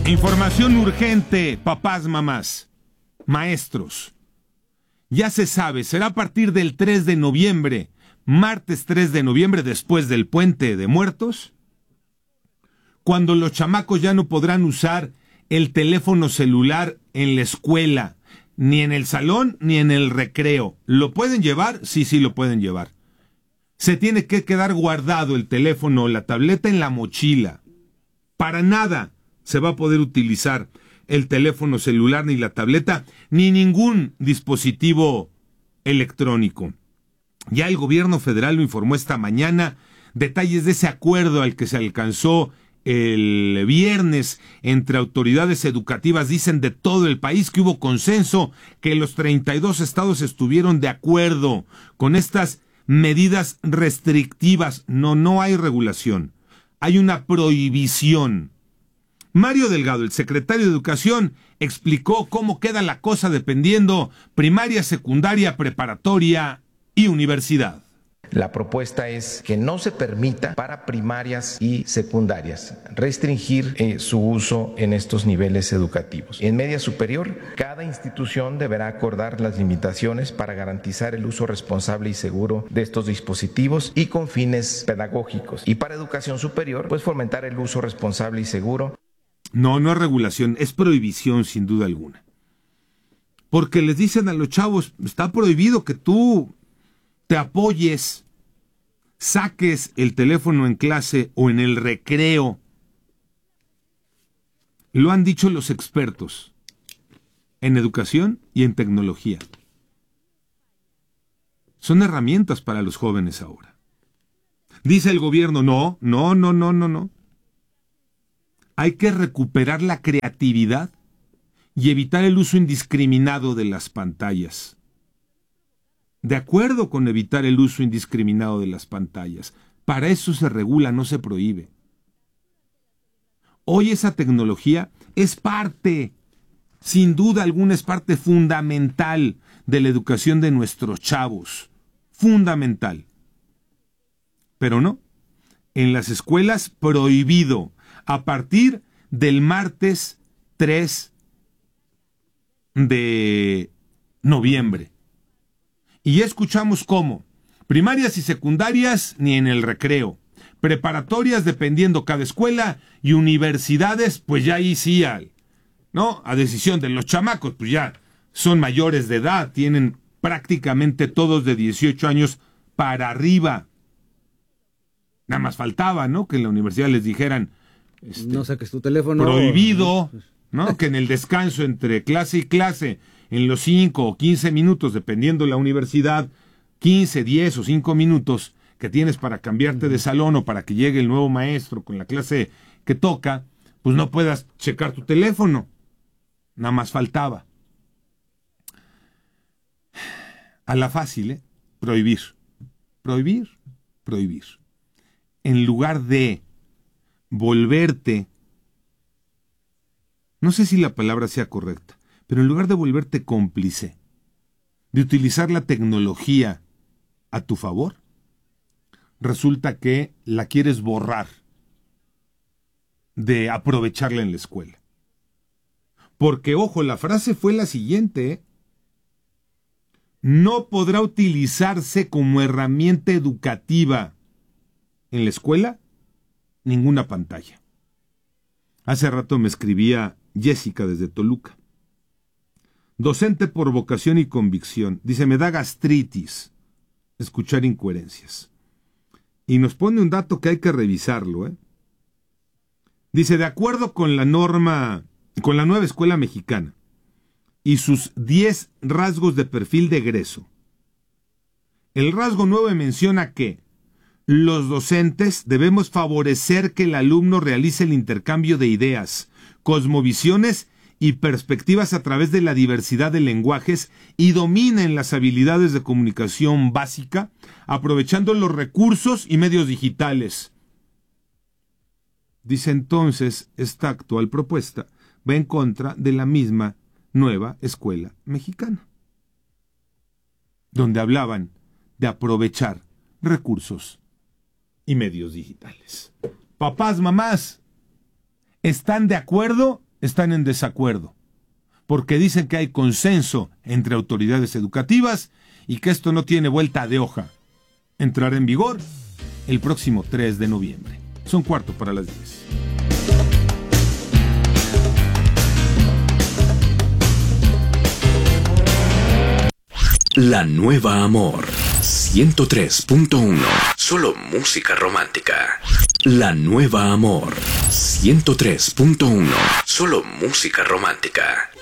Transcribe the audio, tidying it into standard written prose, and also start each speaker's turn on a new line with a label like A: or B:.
A: Información urgente, papás, mamás, maestros. Ya se sabe, será a partir del 3 de noviembre, martes 3 de noviembre, después del Puente de Muertos, cuando los chamacos ya no podrán usar el teléfono celular en la escuela, ni en el salón, ni en el recreo. ¿Lo pueden llevar? Sí, lo pueden llevar. Se tiene que quedar guardado el teléfono o la tableta en la mochila. Para nada se va a poder utilizar el teléfono celular, ni la tableta, ni ningún dispositivo electrónico. Ya el gobierno federal lo informó esta mañana. Detalles de ese acuerdo al que se alcanzó el viernes entre autoridades educativas dicen de todo el país que hubo consenso, que los 32 estados estuvieron de acuerdo con estas medidas restrictivas. No hay regulación, hay una prohibición. Mario Delgado, el secretario de Educación, explicó cómo queda la cosa dependiendo primaria, secundaria, preparatoria y universidad.
B: La propuesta es que no se permita para primarias y secundarias restringir su uso en estos niveles educativos. En media superior, cada institución deberá acordar las limitaciones para garantizar el uso responsable y seguro de estos dispositivos y con fines pedagógicos. Y para educación superior, pues fomentar el uso responsable y seguro.
A: No es regulación, es prohibición sin duda alguna. Porque les dicen a los chavos, está prohibido que tú te apoyes, saques el teléfono en clase o en el recreo. Lo han dicho los expertos en educación y en tecnología. Son herramientas para los jóvenes ahora. Dice el gobierno, no. Hay que recuperar la creatividad y evitar el uso indiscriminado de las pantallas. De acuerdo con evitar el uso indiscriminado de las pantallas. Para eso se regula, no se prohíbe. Hoy esa tecnología es parte, sin duda alguna, es parte fundamental de la educación de nuestros chavos. Fundamental. Pero no, en las escuelas prohibido a partir del martes 3 de noviembre. Y ya escuchamos cómo. Primarias y secundarias ni en el recreo. Preparatorias dependiendo cada escuela y universidades pues ya ahí sí a decisión de los chamacos, pues ya son mayores de edad, tienen prácticamente todos de 18 años para arriba. Nada más faltaba, que en la universidad les dijeran
C: no saques tu teléfono.
A: Prohibido, que en el descanso entre clase y clase, en los 5 o 15 minutos, dependiendo de la universidad, 15, 10 o 5 minutos que tienes para cambiarte de salón o para que llegue el nuevo maestro con la clase que toca, pues no puedas checar tu teléfono. Nada más faltaba. A la fácil, prohibir. Prohibir. En lugar de volverte, no sé si la palabra sea correcta, pero en lugar de volverte cómplice, de utilizar la tecnología a tu favor, resulta que la quieres borrar de aprovecharla en la escuela. Porque, ojo, la frase fue la siguiente, no podrá utilizarse como herramienta educativa en la escuela ninguna pantalla. Hace rato me escribía Jessica desde Toluca. Docente por vocación y convicción. Dice, me da gastritis escuchar incoherencias. Y nos pone un dato que hay que revisarlo, Dice, de acuerdo con la nueva escuela mexicana y sus 10 rasgos de perfil de egreso, el rasgo 9 menciona que los docentes debemos favorecer que el alumno realice el intercambio de ideas, cosmovisiones y perspectivas a través de la diversidad de lenguajes y dominen las habilidades de comunicación básica, aprovechando los recursos y medios digitales. Dice entonces, esta actual propuesta va en contra de la misma nueva escuela mexicana, donde hablaban de aprovechar recursos y medios digitales. Papás, mamás, ¿están de acuerdo? están en desacuerdo, porque dicen que hay consenso entre autoridades educativas y que esto no tiene vuelta de hoja. Entrará en vigor el próximo 3 de noviembre. Son 9:45.
D: La Nueva Amor 103.1. Solo música romántica. La Nueva Amor 103.1. Solo música romántica.